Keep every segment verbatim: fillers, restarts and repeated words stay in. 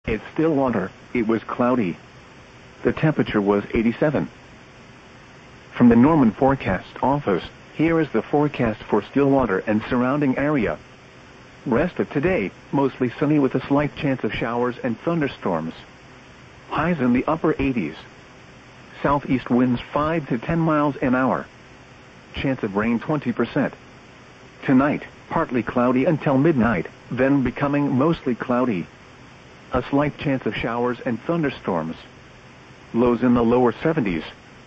It's Stillwater. It was cloudy. The temperature was eighty-seven. From the Norman Forecast Office, here is the forecast for Stillwater and surrounding area. Rest of today, mostly sunny with a slight chance of showers and thunderstorms. Highs in the upper eighties. Southeast winds five to ten miles an hour. Chance of rain twenty percent. Tonight, partly cloudy until midnight, then becoming mostly cloudy. A slight chance of showers and thunderstorms. Lows in the lower seventies.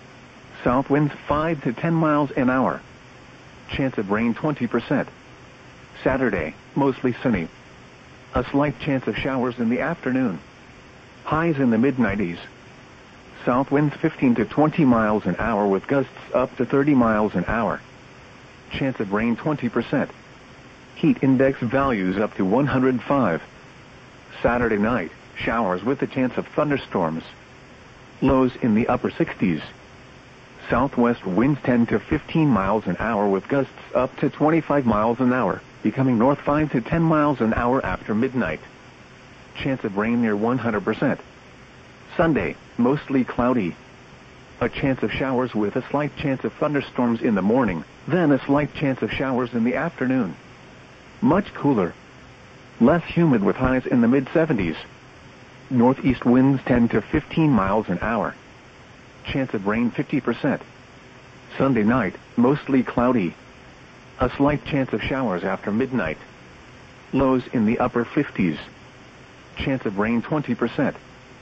South winds five to ten miles an hour. Chance of rain twenty percent. Saturday, mostly sunny. A slight chance of showers in the afternoon. Highs in the mid nineties. South winds fifteen to twenty miles an hour with gusts up to thirty miles an hour. Chance of rain twenty percent. Heat index values up to one hundred five. Saturday night, showers with a chance of thunderstorms. Lows in the upper sixties. Southwest winds ten to fifteen miles an hour with gusts up to twenty-five miles an hour, becoming north five to ten miles an hour after midnight. Chance of rain near one hundred percent. Sunday, mostly cloudy. A chance of showers with a slight chance of thunderstorms in the morning, then a slight chance of showers in the afternoon. Much cooler. Less humid with highs in the mid seventies. Northeast winds ten to fifteen miles an hour. Chance of rain fifty percent. Sunday night, mostly cloudy. A slight chance of showers after midnight. Lows in the upper fifties. Chance of rain twenty percent.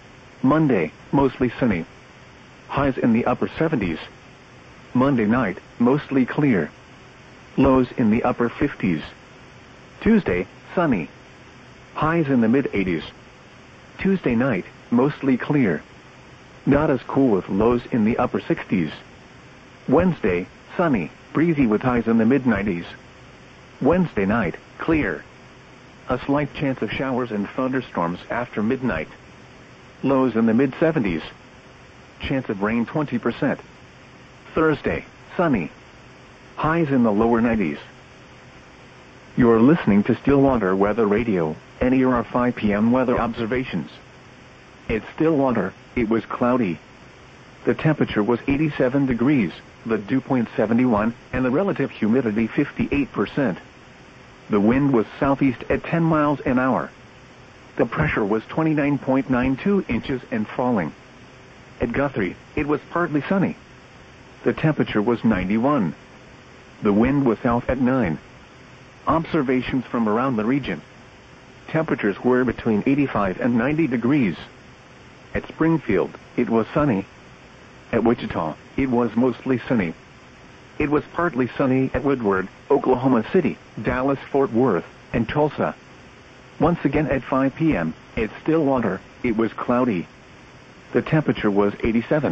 Monday, mostly sunny. Highs in the upper seventies. Monday night, mostly clear. Lows in the upper fifties. Tuesday, sunny. Highs in the mid eighties. Tuesday night, mostly clear. Not as cool with lows in the upper sixties. Wednesday, sunny, breezy with highs in the mid nineties. Wednesday night, clear. A slight chance of showers and thunderstorms after midnight. Lows in the mid seventies. Chance of rain twenty percent. Thursday, sunny. Highs in the lower nineties. You're listening to Stillwater Weather Radio, N E R five p m weather observations. It's Stillwater. It was cloudy. The temperature was eighty-seven degrees, the dew point seventy-one, and the relative humidity fifty-eight percent. The wind was southeast at ten miles an hour. The pressure was twenty-nine point nine two inches and falling. At Guthrie, it was partly sunny. The temperature was ninety-one. The wind was south at nine. Observations from around the region. Temperatures were between eighty-five and ninety degrees. At Springfield, it was sunny. At Wichita, it was mostly sunny. It was partly sunny at Woodward, Oklahoma City, Dallas, Fort Worth, and Tulsa. Once again at five p m, at Stillwater, it was cloudy. The temperature was eighty-seven.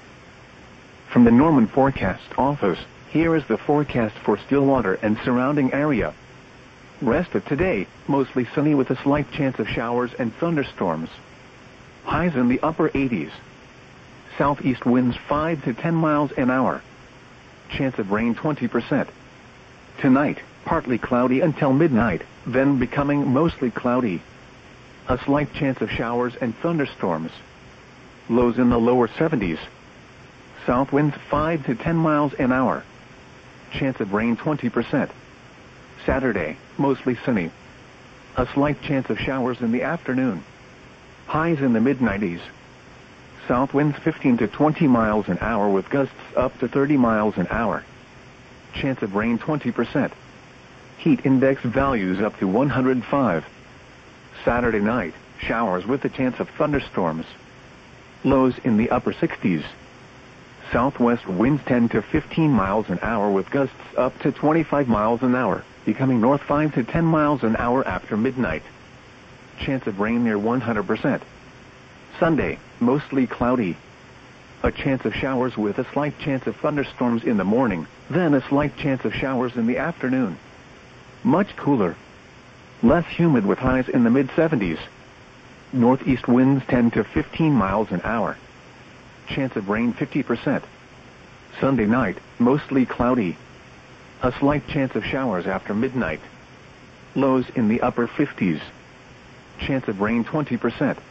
From the Norman Forecast Office, here is the forecast for Stillwater and surrounding area. Rest of today, mostly sunny with a slight chance of showers and thunderstorms. Highs in the upper eighties. Southeast winds five to ten miles an hour. Chance of rain twenty percent. Tonight, partly cloudy until midnight, then becoming mostly cloudy. A slight chance of showers and thunderstorms. Lows in the lower seventies. South winds five to ten miles an hour. Chance of rain twenty percent. Saturday, mostly sunny. A slight chance of showers in the afternoon. Highs in the mid nineties. South winds fifteen to twenty miles an hour with gusts up to thirty miles an hour. Chance of rain twenty percent. Heat index values up to one hundred five. Saturday night, showers with a chance of thunderstorms. Lows in the upper sixties. Southwest winds ten to fifteen miles an hour with gusts up to twenty-five miles an hour, becoming north five to ten miles an hour after midnight. Chance of rain near one hundred percent. Sunday, mostly cloudy. A chance of showers with a slight chance of thunderstorms in the morning, then a slight chance of showers in the afternoon. Much cooler. Less humid with highs in the mid seventies. Northeast winds ten to fifteen miles an hour. Chance of rain fifty percent. Sunday night, mostly cloudy. A slight chance of showers after midnight. Lows in the upper fifties. Chance of rain twenty percent.